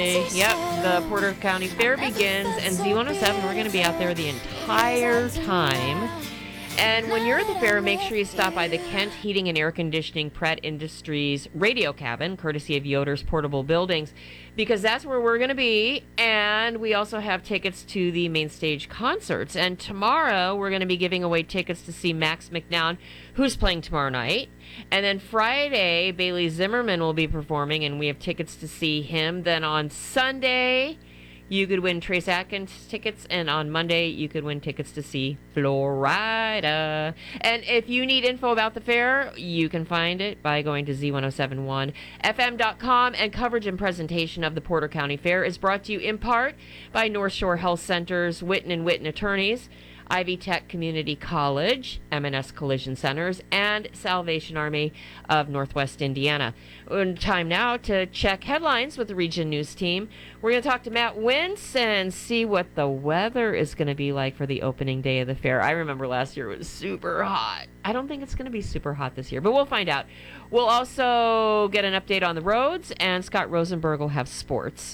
Yep, the Porter County Fair begins, and Z107, we're going to be out there the entire time. And when you're at the fair, make sure you stop by the Kent Heating and Air Conditioning Pratt Industries radio cabin, courtesy of Yoder's Portable Buildings, because that's where we're going to be. And we also have tickets to the main stage concerts. And tomorrow, we're going to be giving away tickets to see Max McNown, who's playing tomorrow night. And then Friday, Bailey Zimmerman will be performing, and we have tickets to see him. Then on Sunday, you could win Trace Atkins tickets, and on Monday, you could win tickets to see Florida. And if you need info about the fair, you can find it by going to z1071fm.com. And coverage and presentation of the Porter County Fair is brought to you in part by North Shore Health Center's Witten & Witten attorneys, Ivy Tech Community College, M&S Collision Centers, and Salvation Army of Northwest Indiana. Time now to check headlines with the Region News team. We're going to talk to Matt Wintz and see what the weather is going to be like for the opening day of the fair. I remember last year it was super hot. I don't think it's going to be super hot this year, but we'll find out. We'll also get an update on the roads, and Scott Rosenberg will have sports.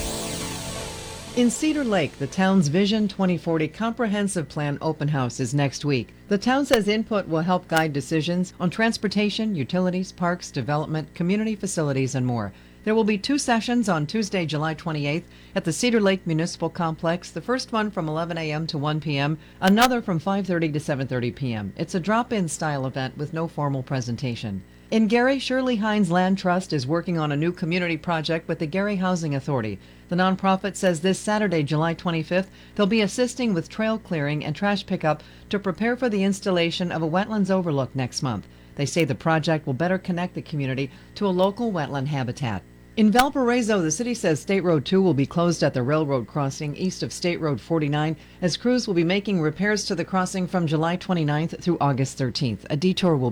In Cedar Lake, the town's Vision 2040 Comprehensive Plan Open House is next week. The town says input will help guide decisions on transportation, utilities, parks, development, community facilities, and more. There will be 2 sessions on Tuesday, July 28th at the Cedar Lake Municipal Complex, the first one from 11 a.m. to 1 p.m., another from 5:30 to 7:30 p.m. It's a drop-in style event with no formal presentation. In Gary, Shirley Hines Land Trust is working on a new community project with the Gary Housing Authority. The nonprofit says this Saturday, July 25th, they'll be assisting with trail clearing and trash pickup to prepare for the installation of a wetlands overlook next month. They say the project will better connect the community to a local wetland habitat. In Valparaiso, the city says State Road 2 will be closed at the railroad crossing east of State Road 49 as crews will be making repairs to the crossing from July 29th through August 13th. A detour will